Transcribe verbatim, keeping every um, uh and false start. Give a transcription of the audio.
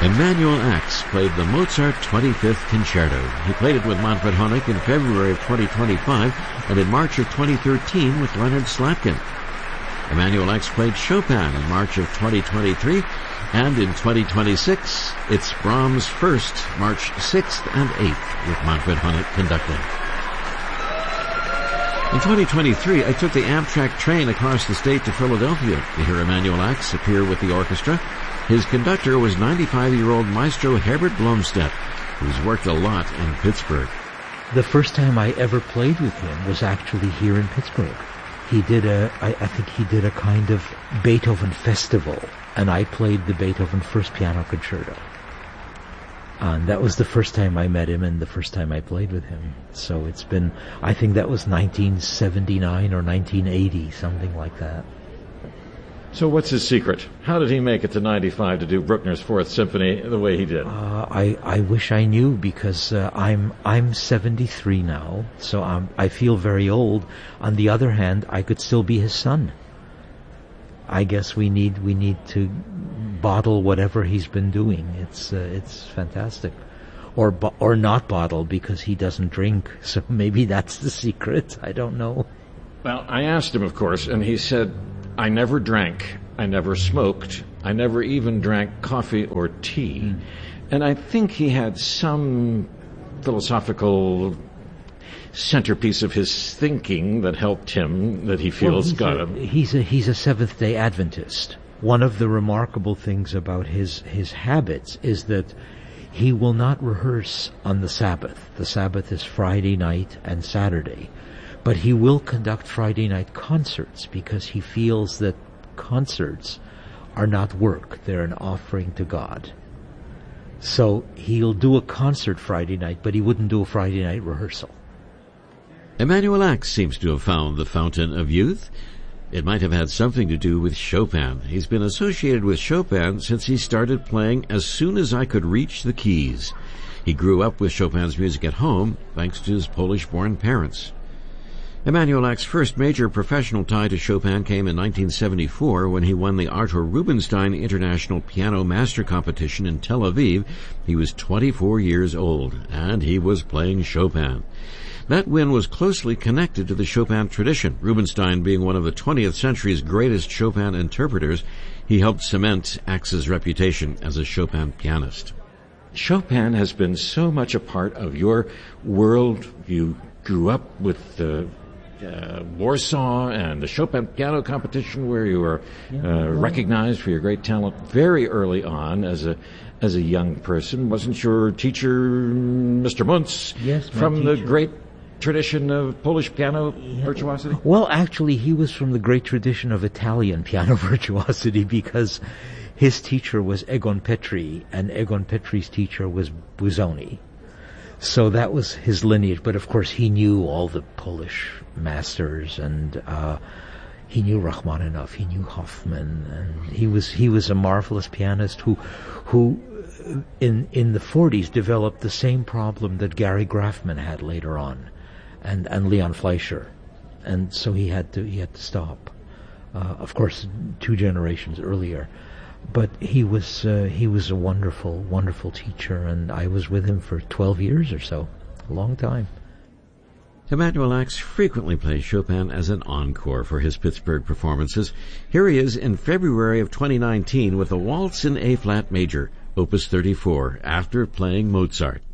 Emanuel Ax played the Mozart twenty-fifth Concerto. He played it with Manfred Honeck in February of twenty twenty-five and in March of twenty thirteen with Leonard Slatkin. Emanuel Ax played Chopin in March of twenty twenty-three, and in twenty twenty-six, it's Brahms' first, March sixth and eighth, with Manfred Honeck conducting. In twenty twenty-three, I took the Amtrak train across the state to Philadelphia to hear Emanuel Ax appear with the orchestra. His conductor was ninety-five-year-old Maestro Herbert Blomstedt, who's worked a lot in Pittsburgh. The first time I ever played with him was actually here in Pittsburgh. He did a, I, I think he did a kind of Beethoven festival, and I played the Beethoven First Piano Concerto. And that was the first time I met him and the first time I played with him. So it's been, I think that was nineteen seventy-nine or nineteen eighty, something like that. So what's his secret? How did he make it to ninety-five to do Bruckner's Fourth Symphony the way he did? Uh, I, I wish I knew, because uh, I'm I'm seventy-three now, so I'm, I feel very old. On the other hand, I could still be his son. I guess we need we need to bottle whatever he's been doing. It's uh, it's fantastic, or bo- or not bottle, because he doesn't drink. So maybe that's the secret. I don't know. Well, I asked him, of course, and he said, I never drank, I never smoked, I never even drank coffee or tea. Mm. And I think he had some philosophical centerpiece of his thinking that helped him, that he feels well, got a, him. He's a, he's a Seventh-day Adventist. One of the remarkable things about his, his habits is that he will not rehearse on the Sabbath. The Sabbath is Friday night and Saturday. But he will conduct Friday night concerts because he feels that concerts are not work. They're an offering to God. So he'll do a concert Friday night, but he wouldn't do a Friday night rehearsal. Emanuel Ax seems to have found the fountain of youth. It might have had something to do with Chopin. He's been associated with Chopin since he started playing as soon as I could reach the keys. He grew up with Chopin's music at home, thanks to his Polish-born parents. Emanuel Ax's first major professional tie to Chopin came in nineteen seventy-four when he won the Artur Rubinstein International Piano Master Competition in Tel Aviv. He was twenty-four years old, and he was playing Chopin. That win was closely connected to the Chopin tradition. Rubinstein being one of the twentieth century's greatest Chopin interpreters, he helped cement Ax's reputation as a Chopin pianist. Chopin has been so much a part of your world. You grew up with the Uh, Warsaw and the Chopin Piano Competition, where you were uh, recognized for your great talent very early on as a as a young person. Wasn't your teacher Mister Muntz yes, from teacher. the great tradition of Polish piano yeah. virtuosity? Well, actually, he was from the great tradition of Italian piano virtuosity, because his teacher was Egon Petri, and Egon Petri's teacher was Busoni. So that was his lineage, but of course he knew all the Polish masters, and uh, he knew Rachmaninoff, he knew Hoffman, and he was he was a marvelous pianist who who in in the forties developed the same problem that Gary Grafman had later on, and and Leon Fleischer, and so he had to he had to stop. Uh, of course, two generations earlier. But he was uh, he was a wonderful, wonderful teacher, and I was with him for twelve years or so, a long time. Emanuel Ax frequently plays Chopin as an encore for his Pittsburgh performances. Here he is in February of twenty nineteen with a waltz in A-flat major, Opus thirty-four, after playing Mozart.